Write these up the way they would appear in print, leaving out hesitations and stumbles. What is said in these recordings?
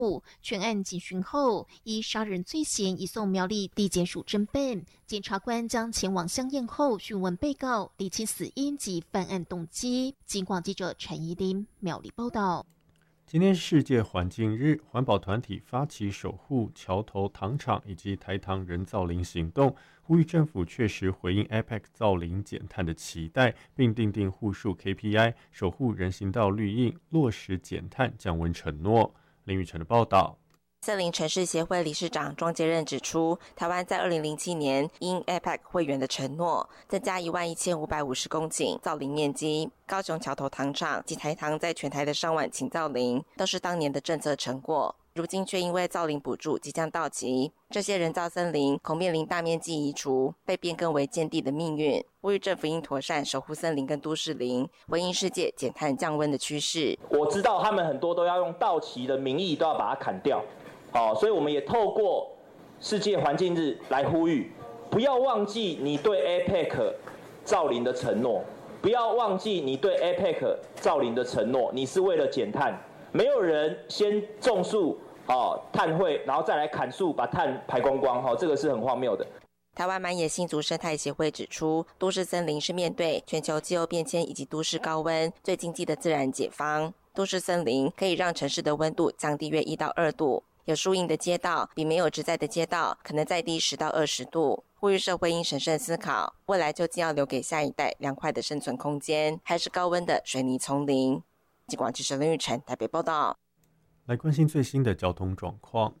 全案警讯后，以杀人罪嫌移送苗栗地检署侦办。检察官将前往相验后讯问被告，厘清死因及犯案动机。警广记者陈怡琳苗栗报道。 今天是世界环境日，环保团体发起守护桥头糖厂以及台糖人造林行动，呼吁政府确实回应 APEC 造林减碳的期待，并订定户数 KPI， 守护人行道绿荫，落实减碳降温承诺。林宇晨的报道。 森林城市协会理事长庄杰任指出，台湾在2007年因 APEC 会员的承诺，增加11550公顷造林面积。高雄桥头糖厂及台糖在全台的上万顷造林，都是当年的政策成果。如今却因为造林补助即将到期，这些人造森林恐面临大面积移除，被变更为建地的命运。呼吁政府应妥善守护森林跟都市林，回应世界减碳降温的趋势。 我知道他们很多都要用到期的名义都要把它砍掉。所以我们也透过世界环境日来呼吁，不要忘记你对 APEC 造林的承诺，不要忘记你对 APEC 造林的承诺，你是为了减碳，没有人先种树碳汇，然后再来砍树把碳排光光，这个是很荒谬的。 台湾满野新竹生态协会指出，都市森林是面对全球气候变迁以及都市高温最经济的自然解方。都市森林可以让城市的温度降低约1到2度。有树荫的街道比没有植栽的街道可能再低10到20度，呼吁社会应审慎思考，未来究竟要留给下一代凉快的生存空间，还是高温的水泥丛林？警广记者林玉成台北报道。 来关心最新的交通状况。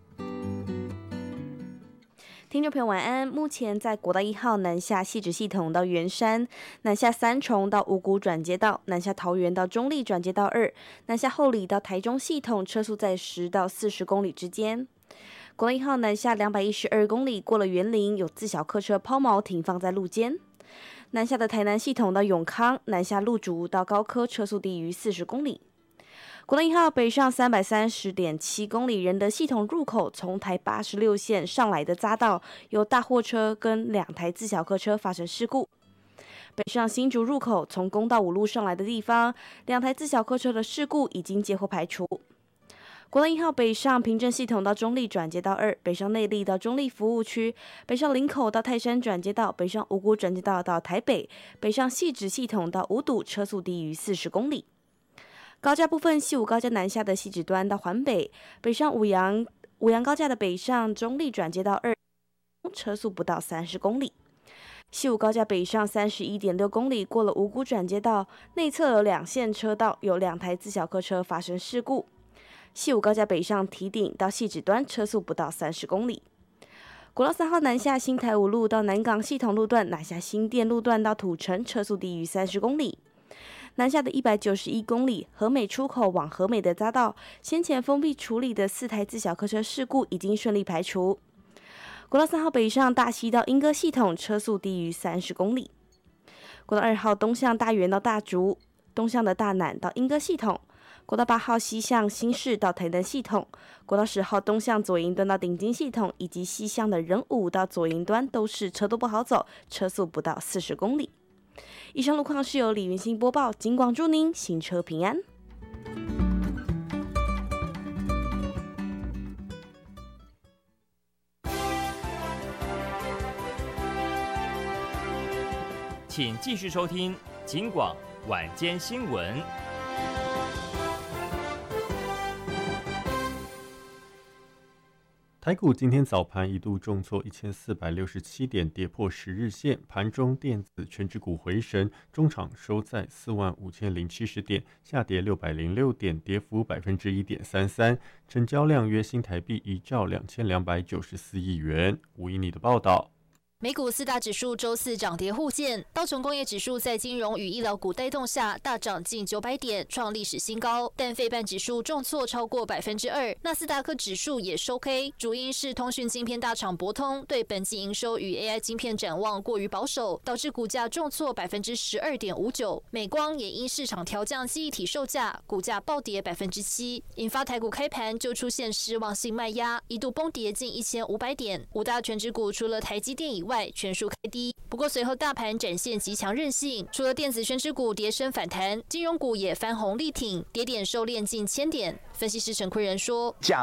听众朋友晚安，目前在国道1号南下汐止系统到圆山，南下三重到五股转接道，南下桃园到中坜转接道2，南下后里到台中系统车速在10到40公里之间。国道1号南下212公里，过了园林有自小客车抛锚停放在路肩。南下的台南系统到永康，南下路竹到高科车速低于40公里。国道1号北上330.7公里，仁德系统入口从台86线上来的匝道，有大货车跟2台自小客车发生事故。北上新竹入口从公道5路上来的地方，2台自小客车的事故已经接获排除。国道1号北上平镇系统到中坜转接道2，北上内坜到中坜服务区，北上林口到泰山转接道，北上五股转接道到台北，北上汐止系统到五堵车速低于40公里。高架部分，西武高架南下的汐止端到环北，北上五杨高架的北上中坜转接道2，车速不到30公里。西武高架北上31.6公里，过了五股转接道，内侧有2线车道，有2台自小客车发生事故。西武高架北上堤顶到汐止端，车速不到30公里。国道3号南下新台五路到南港系统路段，南下新店路段到土城，车速低于30公里。南下的191公里，和美出口往和美的匝道，先前封闭处理的4台自小客车事故已经顺利排除。国道3号北上大溪到莺歌系统，车速低于30公里。国道2号东向大园到大竹，东向的大南到莺歌系统。国道8号西向新市到台南系统，国道10号东向左营端到顶金系统，以及西向的仁武到左营端都是车多不好走，车速不到40公里。以上路况是由李云欣播报，警广祝您行车平安。 请继续收听警广晚间新闻。 台股今天早盘一度重挫1467点，跌破10日线。盘中电子全指股回神，中场收在45070点，下跌606点，跌幅1.33%，成交量约新台币1兆2294亿元。吴依妮的报道。 美股4大指数周四涨跌互见，道琼工业指数在金融与医疗股带动下大涨近900点，创历史新高，但费半指数重挫超过2%，纳斯达克指数也收黑，主因是通讯晶片大厂博通对本季营收与 AI 晶片展望过于保守，导致股价重挫12.59%。美光也因市场调降记忆体售价，股价暴跌7%，引发台股开盘就出现失望性卖压，一度崩跌近1500点。5大全指股除了台积电以外全数开低，不过随后大盘展现极强韧性，除了电子全指股跌升反弹，金融股也翻红力挺，跌点收敛近1000点。分析师陈奎仁说， 假